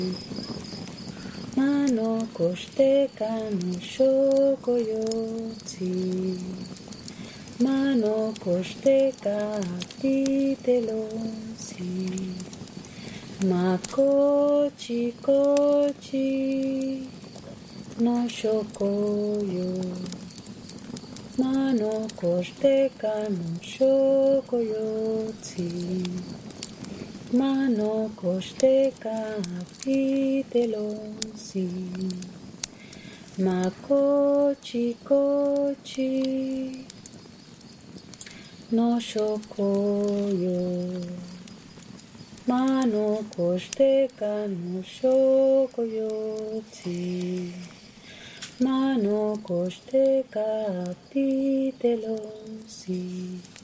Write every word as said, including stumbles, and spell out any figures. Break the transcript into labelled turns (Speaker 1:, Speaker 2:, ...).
Speaker 1: Mano koshite kano shoko yotsi. Mano koshite ka titelosi. Makochi kochi no shokoyo. Mano koshite kano shoko yotsi. Mano koshite ka titelosi. Makochi kochi no shokoyo. Mano koshite kano shoko yotsi. Mano koshite ka titelosi.